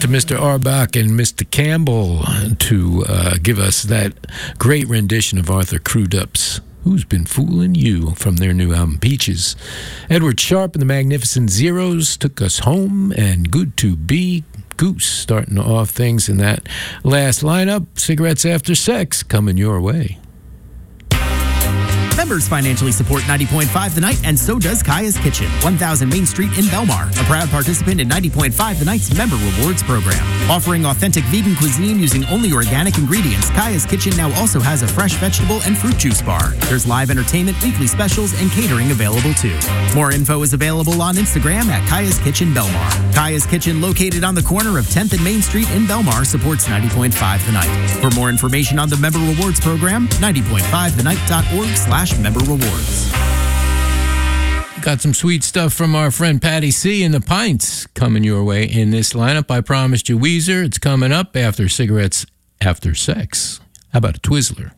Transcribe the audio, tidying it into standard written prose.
to Mr. Arbach and Mr. Campbell to give us that great rendition of Arthur Crudup's Who's Been Fooling You from their new album, Peaches. Edward Sharpe and the Magnificent Zeros took us home, and Good to Be Goose starting off things in that last lineup. Cigarettes After Sex coming your way. Members financially support 90.5 The Night, and so does Kaya's Kitchen, 1000 Main Street in Belmar, a proud participant in 90.5 The Night's Member Rewards program. Offering authentic vegan cuisine using only organic ingredients, Kaya's Kitchen now also has a fresh vegetable and fruit juice bar. There's live entertainment, weekly specials, and catering available too. More info is available on Instagram at Kaya's Kitchen Belmar. Kaya's Kitchen, located on the corner of 10th and Main Street in Belmar, supports 90.5 The Night. For more information on the Member Rewards program, 90.5thenight.org/member rewards. Got some sweet stuff from our friend Patty C and the Pints coming your way in this lineup. I promised you Weezer. It's coming up after Cigarettes After Sex. How about a Twizzler?